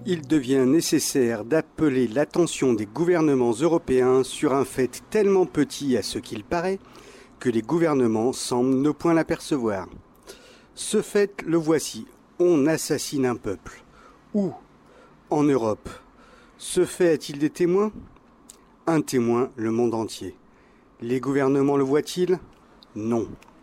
Il devient nécessaire d'appeler l'attention des gouvernements européens sur un fait tellement petit à ce qu'il paraît que les gouvernements semblent ne point l'apercevoir. Ce fait, le voici, on assassine un peuple. Où? En Europe. Ce fait a-t-il des témoins? Un témoin, le monde entier. Les gouvernements le voient-ils? Non.